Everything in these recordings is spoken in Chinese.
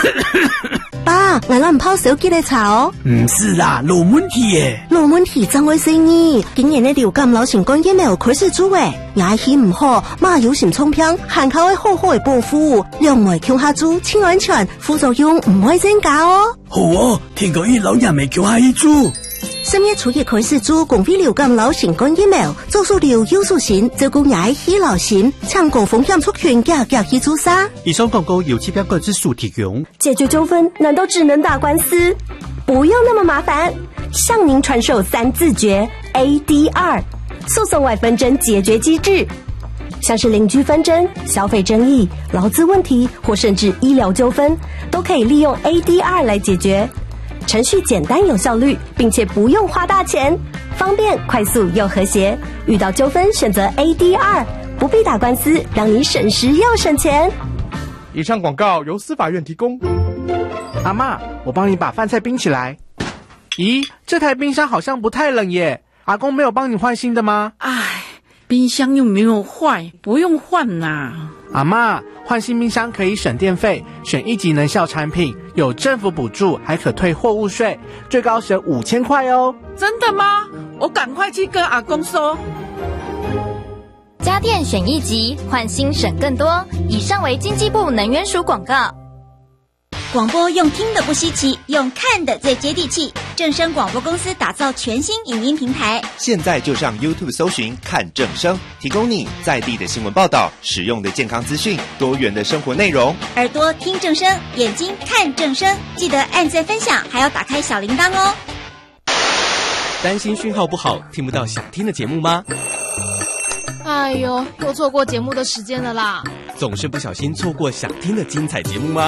爸，我唔泡手机嚟茶哦。 唔是啦，老问题耶。 老问题怎回事呢？今年的流感流行感疫苗开始做诶，牙齿唔好，马有心冲偏，限靠喺好好嘅保护，两枚强下注，清安全，副作用唔会增加哦。 好哦，听讲伊老人未叫下一注。 3月初一开始做公费流感流行感疫苗，做数流有数线，照顾牙齿流行，抢高风险族群加去注射。 以上广告由7个之数提供。 解决纠纷难道只能打官司？不用那么麻烦，向您传授3字诀 ADR 诉讼外纷争解决机制，像是邻居纷争、消费争议、劳资问题或甚至医疗纠纷，都可以利用 ADR 来解决。程序简单有效率，并且不用花大钱，方便快速又和谐。遇到纠纷选择 ADR， 不必打官司，让你省时又省钱。 以上广告由司法院提供。 阿嬷，我帮你把饭菜冰起来。咦，这台冰箱好像不太冷耶，阿公没有帮你换新的吗？ 唉，冰箱又没有坏，不用换啦。 阿嬷，换新冰箱可以省电费，选1级能效产品，有政府补助，还可退货物税，最高省5000块哦。 真的吗？我赶快去跟阿公说。 家电选1级，换新省更多。以上为经济部能源署广告。 广播用听的不稀奇，用看的最接地气。正声广播公司打造全新影音平台， 现在就上 YouTube 搜寻看正声，提供你在地的新闻报道、实用的健康资讯、多元的生活内容。 耳朵听正声，眼睛看正声，记得按赞分享，还要打开小铃铛哦。 担心讯号不好，听不到想听的节目吗？ 哎呦，又错过节目的时间了啦！ 总是不小心错过想听的精彩节目吗？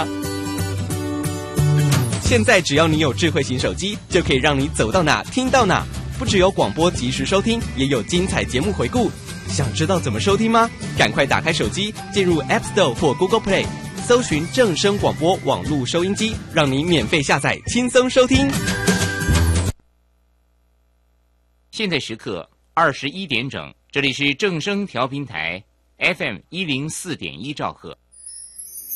现在只要你有智慧型手机，就可以让你走到哪听到哪。不只有广播及时收听，也有精彩节目回顾。想知道怎么收听吗？赶快打开手机，进入 App Store 或 Google Play， 搜寻正声广播网络收音机，让你免费下载，轻松收听。 现在时刻21点整，这里是正声调频台 FM104.1兆赫。